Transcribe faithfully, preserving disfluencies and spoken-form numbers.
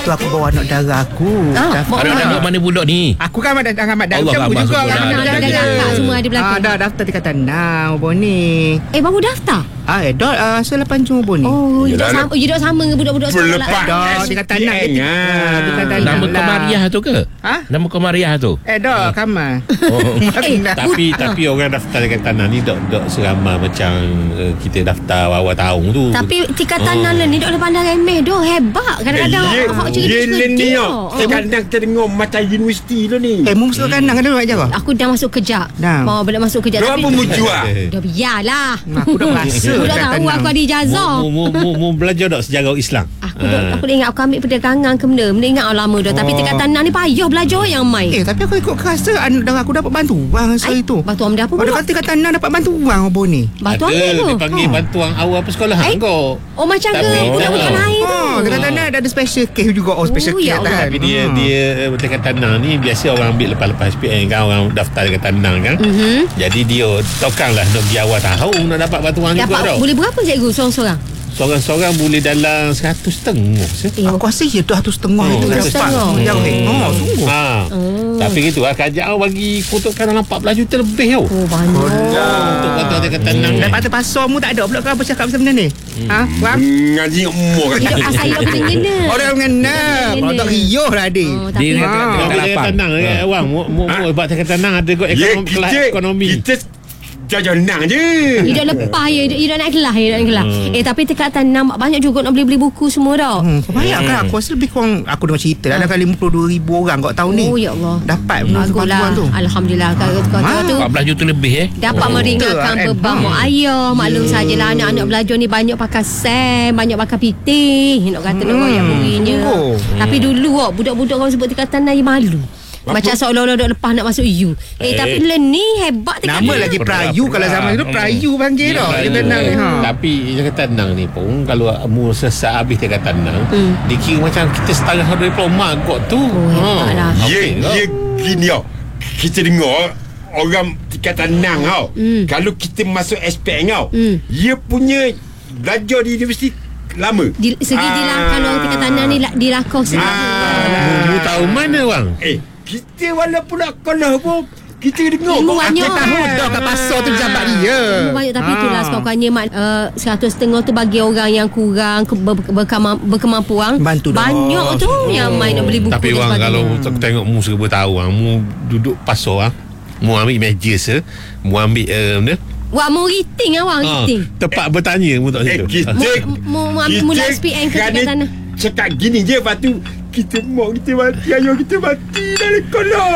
tu aku bawa anak dara aku. Ah, Anak-anak mana pula ni? Aku kan ada Ahmad Dah Allah campur Rahmat juga Syukur. Ahmad Anak Dah kakak semua ada belakang. Ah, dah daftar tingkatan enam Bor ni. Eh, baru daftar? Ah, eh, dah uh, selapan Jun Bor ni. Oh, you Yelah, duduk sama, you duduk sama dengan budak-budak sekolah. Berlepas Dah tingkatan enam. S P N Ah, tingkatan enam Nama lah. Komariah tu ke? Ha? Nama Komariah tu? Eh, dah Kamal. Oh. Eh, Tapi tapi orang daftar dekat tanah ni dok dok seramai macam uh, kita daftar awal tahun tu. Tapi tingkatan Oh. enam ni duduk pandang remeh doh. Hebat. Kadang-kadang Eh, hak ye cerita ye ni dia. oh. Kadang kita dengar macam universiti tu ni. Eh, mu masuk kandang kan dulu aja kau. Aku dah masuk kejap. Dah. Mau boleh masuk kejap Kau tapi apa mu jual? dah biarlah. Aku dah rasa Aku dah tingkatan tahu enam. aku ada ijazah. Mu mu mu, mu belajar dok sejarah Islam. Aku dah, aku dah ingat aku ambil perdagangan ke benda. Benda ingat lama dah. Tapi Oh. tingkatan enam ni payah belajar yang main. Eh, tapi aku ikut kerasa anak dara aku dapat bantuan hari tu. Bantuan benda apa Oh, dia pula? kata tingkatan enam dapat bantuan Bor ni. Bantuan Ada, apa tu? dia panggil Ha. bantuan awal persekolahan Eh? kau. Oh, macam ke Tapi- budak-budak Oh. lain tu. Oh, tingkatan enam ada special case juga. Oh, special Oh, case ya Allah. kan. Tapi dia Hmm. dia dekat tanah ni biasa orang ambil lepas-lepas S P N kan, orang daftar dekat tanah kan. Mhm. Jadi dia tokanglah nak pergi awal tahun nak dapat bantuan juga Dapat tau. boleh berapa cikgu seorang-seorang? Seorang-seorang boleh dalam seratus setengah. Eh, Aku rasa ya dah tu setengah Oh, itu satu dapat. setengah. Yang eh. Oh, sungguh. Ha. Oh. Tapi gitu lah kerajaan bagi kutukan dalam empat belas juta lebih tau. Oh, banyak. Untuk bantuan dekat tanah. Dan patut pasal mu tak ada pula kau apa cakap pasal benda ni? Ha? Faham? Ngaji umur kan. Hidup asal hidup macam mana? Orang mengenal. Orang tak riuh lah adik. Oh, Dia tapi dengan Ah. dengan Tapi dekat lapang. tanah kan awang mu mu mu buat dekat tanah ada kot Ya, ekonomi kelas kita, ekonomi. kita jajan-nang je. hidup lepas je hidup, hidup naik kelas hidup naik kelas. Eh tapi tingkatan enam banyak juga nak beli-beli buku semua dah. Hmm, banyak kan? Aku rasa lebih kurang, aku dengar cerita dalam kali lima puluh dua ribu orang kat tahun ni. Oh ya Allah. Dapat benda tu Baguslah. bantuan tu. Alhamdulillah kalau tu kata tu empat belas juta lebih eh. dapat Oh, meringankan betul, kan? beban Hmm. mak ayah. Maklum sajalah anak-anak belajar ni banyak pakai sen, banyak pakai pitih. Nak kata nak Hmm. royak burinya. Oh. Tapi dulu wak budak-budak orang sebut tingkatan enam malu. Macam seolah-olah duk lepas nak masuk U. Eh, Eh. tapi le ni hebat tingkatan Nama enam. lagi Pernah, Prayu. Kalau pernah. zaman dulu Prayu panggil Ya, dah. Melayu. Dia tenang ni. Ha. Tapi dekat tanah ni pun kalau mu selesai habis dekat tanah, Hmm. dikira macam kita setengah diploma kot tu. Oh, hebat lah. Ye, Okey ke? ye gini tau. Kita dengar orang tingkatan enam tau. Hmm. Kalau kita masuk S P N tau, Hmm. dia punya belajar di universiti lama. Di, segi Ah. dilakon orang tingkatan enam ni la- dilakon segi. Ah. Mu, mu tahu mana bang? Eh, kita walaupun nak kalah pun kita dengar Ilmu kau banyak. aku Tahu dah kat pasar tu jabat dia. Ilmu banyak tapi Ah. itulah sekurang-kurangnya mak uh, seratus setengah tu bagi orang yang kurang ke, ber, berkema, berkemampuan Bantu dah. banyak tu yang main nak beli buku Tapi dan bang sebagainya. kalau aku tengok mu serba tahu bang, mu duduk pasar bang, mu ambil meja se, mu ambil uh, benda. Wah mau rating awang Ah, rating. tempat bertanya mu tak Eh, situ. kita Mu mu ambil mula S P N ke kerana tingkatan enam. cakap gini je, lepas tu kita mau kita mati, ayah kita mati dari kalah.